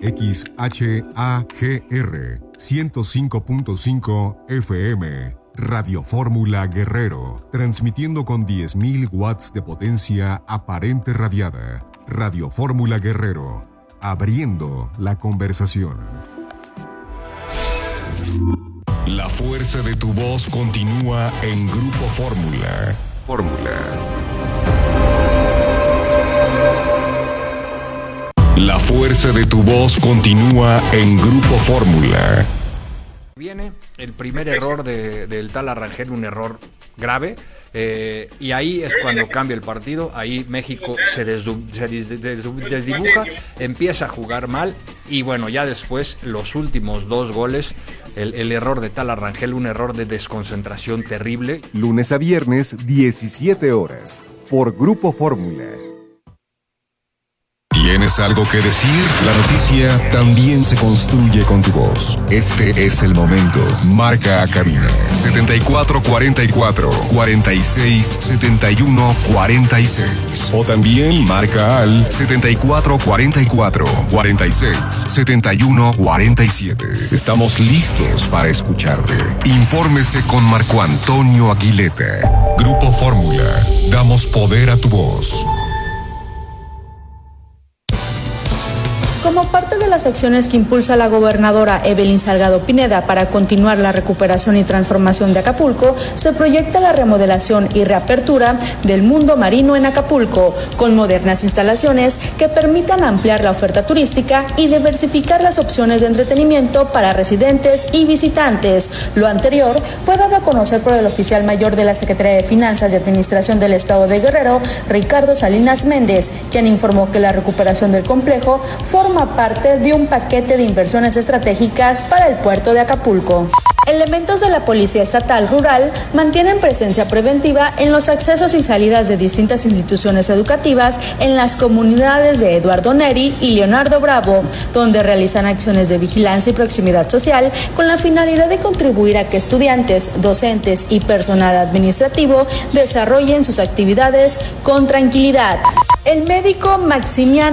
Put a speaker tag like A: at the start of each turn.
A: XHAGR 105.5 FM. Radio Fórmula Guerrero, transmitiendo con 10.000 watts de potencia aparente radiada. Radio Fórmula Guerrero, abriendo la conversación. La fuerza de tu voz continúa en Grupo Fórmula. La fuerza de tu voz continúa en Grupo Fórmula.
B: Viene el primer error del tal Rangel, un error grave, y ahí es cuando cambia el partido. Ahí México se desdibuja, empieza a jugar mal, y bueno, ya después los últimos dos goles, el error de tal Rangel, un error de desconcentración terrible.
C: Lunes a viernes, 17 horas, por Grupo Fórmula.
A: ¿Tienes algo que decir? La noticia también se construye con tu voz. Este es el momento. Marca a cabina 7444 46 71 46. O también marca al 7444 46 71 47. Estamos listos para escucharte. Infórmese con Marco Antonio Aguileta. Grupo Fórmula. Damos poder a tu voz.
D: Como parte de las acciones que impulsa la gobernadora Evelyn Salgado Pineda para continuar la recuperación y transformación de Acapulco, se proyecta la remodelación y reapertura del mundo marino en Acapulco, con modernas instalaciones que permitan ampliar la oferta turística y diversificar las opciones de entretenimiento para residentes y visitantes. Lo anterior fue dado a conocer por el oficial mayor de la Secretaría de Finanzas y Administración del Estado de Guerrero, Ricardo Salinas Méndez, quien informó que la recuperación del complejo forma parte de un paquete de inversiones estratégicas para el puerto de Acapulco. Elementos de la Policía Estatal Rural mantienen presencia preventiva en los accesos y salidas de distintas instituciones educativas en las comunidades de Eduardo Neri y Leonardo Bravo, donde realizan acciones de vigilancia y proximidad social con la finalidad de contribuir a que estudiantes, docentes y personal administrativo desarrollen sus actividades con tranquilidad. El médico Maximiano